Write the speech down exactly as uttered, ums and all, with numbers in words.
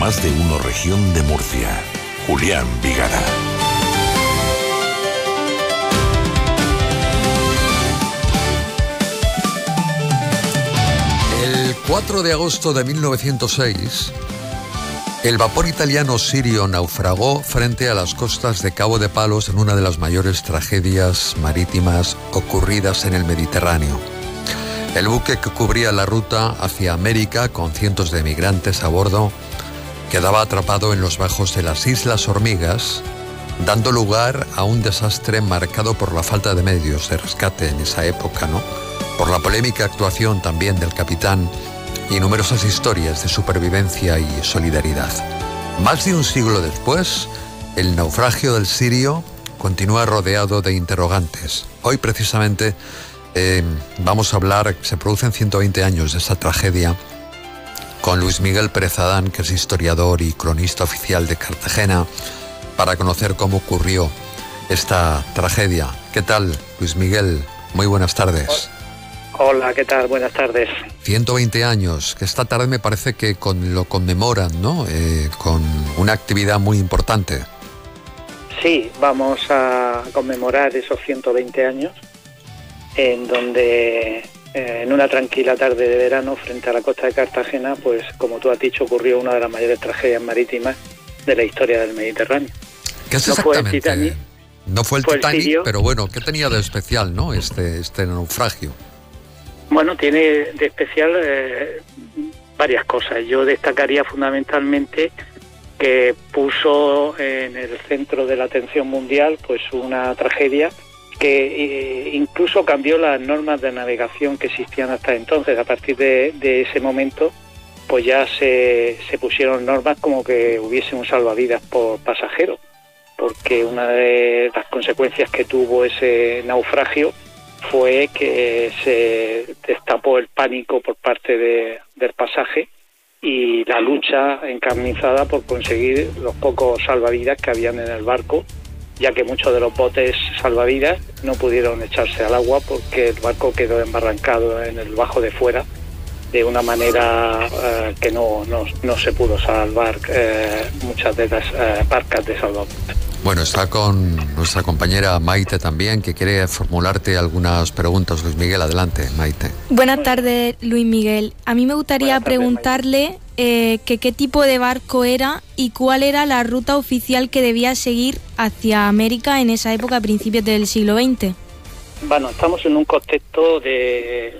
Más de Uno Región de Murcia. Julián Vigara. El cuatro de agosto de mil novecientos seis, el vapor italiano Sirio naufragó frente a las costas de Cabo de Palos en una de las mayores tragedias marítimas ocurridas en el Mediterráneo. El buque, que cubría la ruta hacia América con cientos de emigrantes a bordo, quedaba atrapado en los bajos de las Islas Hormigas, dando lugar a un desastre marcado por la falta de medios de rescate en esa época, ¿no? Por la polémica actuación también del capitán y numerosas historias de supervivencia y solidaridad. Más de un siglo después, el naufragio del Sirio continúa rodeado de interrogantes. Hoy, precisamente, eh, vamos a hablar, se producen ciento veinte años de esa tragedia, con Luis Miguel Pérez Adán, que es historiador y cronista oficial de Cartagena, para conocer cómo ocurrió esta tragedia. ¿Qué tal, Luis Miguel? Muy buenas tardes. Hola, ¿qué tal? Buenas tardes. ciento veinte años, que esta tarde me parece que con, lo conmemoran, ¿no? Eh, con una actividad muy importante. Sí, vamos a conmemorar esos ciento veinte años, en donde eh, en una tranquila tarde de verano frente a la costa de Cartagena, pues como tú has dicho, ocurrió una de las mayores tragedias marítimas de la historia del Mediterráneo. ¿Qué es no exactamente? Fue el Titanic, no fue el fue Titanic, el Sirio. Pero bueno, ¿qué tenía de especial, no? Este, este naufragio. Bueno, tiene de especial eh, varias cosas. Yo destacaría fundamentalmente que puso en el centro de la atención mundial pues una tragedia que eh, incluso cambió las normas de navegación que existían hasta entonces. A partir de, de ese momento, pues ya se, se pusieron normas como que hubiese un salvavidas por pasajero, porque una de las consecuencias que tuvo ese naufragio fue que se destapó el pánico por parte de, del pasaje y la lucha encarnizada por conseguir los pocos salvavidas que habían en el barco, ya que muchos de los botes salvavidas no pudieron echarse al agua porque el barco quedó embarrancado en el bajo de fuera de una manera eh, que no, no, no se pudo salvar eh, muchas de las eh, barcas de salvavidas. Bueno, está con nuestra compañera Maite también, que quiere formularte algunas preguntas. Luis Miguel, adelante, Maite. Buenas tardes, Luis Miguel. A mí me gustaría tardes, preguntarle eh, que qué tipo de barco era y cuál era la ruta oficial que debía seguir hacia América en esa época, a principios del siglo veinte. Bueno, estamos en un contexto de,